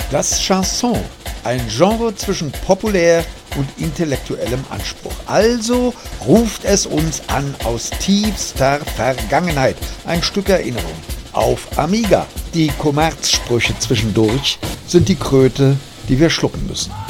Das Chanson, ein Genre zwischen populär und intellektuellem Anspruch. Also ruft es uns an aus tiefster Vergangenheit. Ein Stück Erinnerung auf Amiga. Die Kommerzsprüche zwischendurch sind die Kröte, die wir schlucken müssen.